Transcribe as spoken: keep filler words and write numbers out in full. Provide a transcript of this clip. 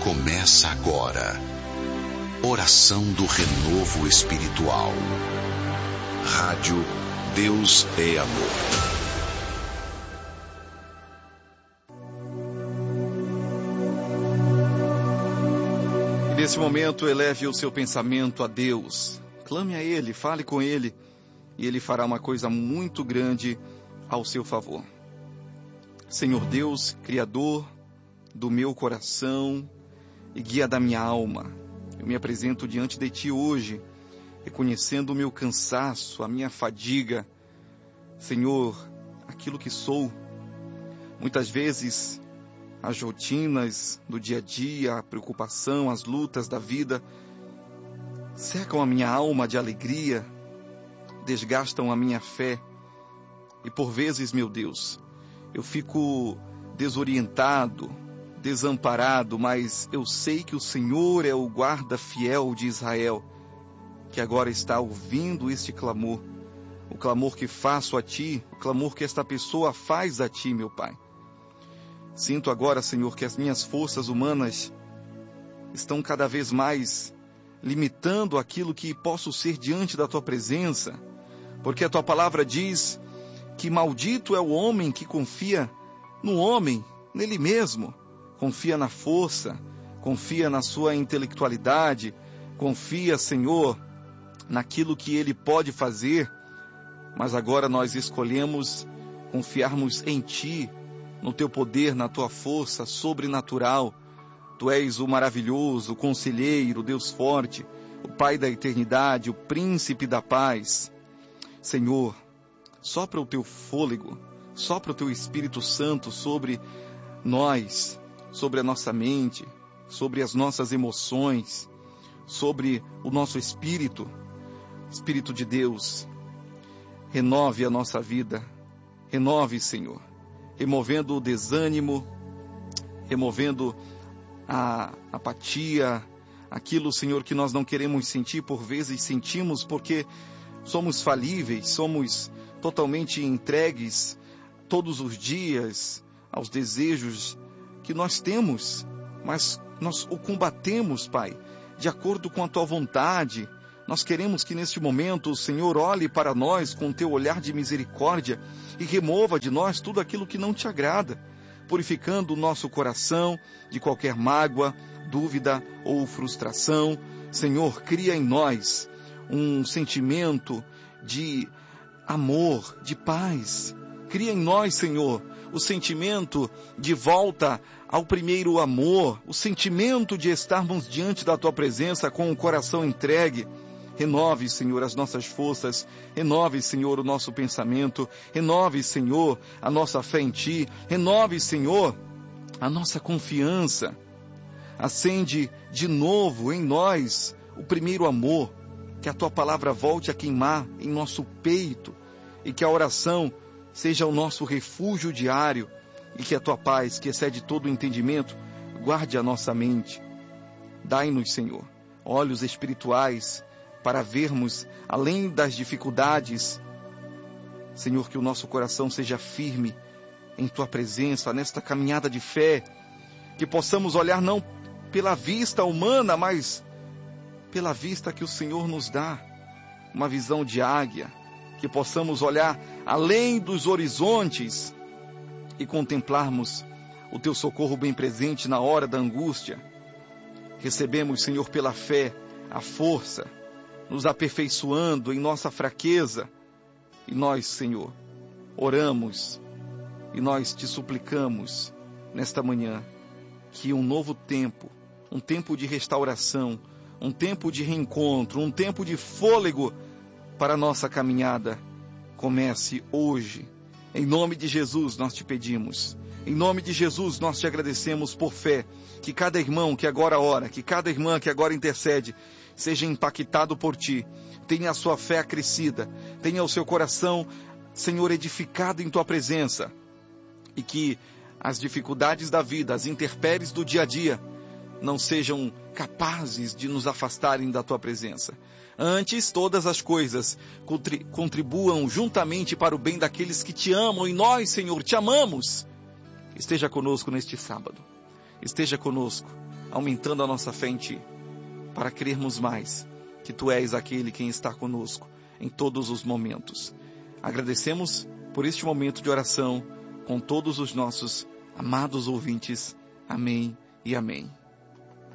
Começa agora. Oração do Renovo Espiritual. Rádio Deus é Amor. Nesse momento, eleve o seu pensamento a Deus. Clame a Ele, fale com Ele, e Ele fará uma coisa muito grande ao seu favor. Senhor Deus, Criador do meu coração e guia da minha alma, eu me apresento diante de Ti hoje, reconhecendo o meu cansaço, a minha fadiga. Senhor, aquilo que sou, muitas vezes as rotinas do dia a dia, a preocupação, as lutas da vida, secam a minha alma de alegria, desgastam a minha fé. E por vezes, meu Deus, eu fico desorientado, desamparado, mas eu sei que o Senhor é o guarda fiel de Israel, que agora está ouvindo este clamor, o clamor que faço a Ti, o clamor que esta pessoa faz a Ti, meu Pai. Sinto agora, Senhor, que as minhas forças humanas estão cada vez mais limitando aquilo que posso ser diante da Tua presença, porque a Tua palavra diz que maldito é o homem que confia no homem, nele mesmo, confia na força, confia na sua intelectualidade, confia, Senhor, naquilo que ele pode fazer, mas agora nós escolhemos confiarmos em Ti, no Teu poder, na Tua força sobrenatural. Tu és o maravilhoso, o conselheiro, o Deus forte, o Pai da eternidade, o príncipe da paz. Senhor, sopra o Teu fôlego, sopra o Teu Espírito Santo sobre nós, sobre a nossa mente, sobre as nossas emoções, sobre o nosso espírito. Espírito de Deus, renove a nossa vida, renove, Senhor, removendo o desânimo, removendo a apatia, aquilo, Senhor, que nós não queremos sentir, por vezes sentimos porque somos falíveis, somos totalmente entregues todos os dias aos desejos que nós temos, mas nós o combatemos, Pai, de acordo com a Tua vontade. Nós queremos que neste momento o Senhor olhe para nós com o Teu olhar de misericórdia e remova de nós tudo aquilo que não Te agrada, purificando o nosso coração de qualquer mágoa, dúvida ou frustração. Senhor, cria em nós um sentimento de amor, de paz. Cria em nós, Senhor, o sentimento de volta ao primeiro amor, o sentimento de estarmos diante da Tua presença com o coração entregue. Renove, Senhor, as nossas forças, renove, Senhor, o nosso pensamento, renove, Senhor, a nossa fé em Ti, renove, Senhor, a nossa confiança. Acende de novo em nós o primeiro amor, que a Tua palavra volte a queimar em nosso peito e que a oração seja o nosso refúgio diário e que a Tua paz, que excede todo o entendimento, guarde a nossa mente. Dai-nos, Senhor, olhos espirituais para vermos além das dificuldades. Senhor, que o nosso coração seja firme em Tua presença, nesta caminhada de fé, que possamos olhar não pela vista humana, mas pela vista que o Senhor nos dá, uma visão de águia, que possamos olhar além dos horizontes e contemplarmos o Teu socorro bem presente na hora da angústia. Recebemos, Senhor, pela fé, a força, nos aperfeiçoando em nossa fraqueza. E nós, Senhor, oramos e nós Te suplicamos nesta manhã que um novo tempo, um tempo de restauração, um tempo de reencontro, um tempo de fôlego para a nossa caminhada comece hoje. Em nome de Jesus nós Te pedimos. Em nome de Jesus nós Te agradecemos por fé. Que cada irmão que agora ora, que cada irmã que agora intercede, seja impactado por Ti. Tenha a sua fé acrescida. Tenha o seu coração, Senhor, edificado em Tua presença. E que as dificuldades da vida, as intempéries do dia a dia, não sejam capazes de nos afastarem da Tua presença. Antes, todas as coisas contribuam juntamente para o bem daqueles que Te amam, e nós, Senhor, Te amamos. Esteja conosco neste sábado. Esteja conosco aumentando a nossa fé em Ti, para crermos mais que Tu és aquele quem está conosco em todos os momentos. Agradecemos por este momento de oração com todos os nossos amados ouvintes. Amém e amém.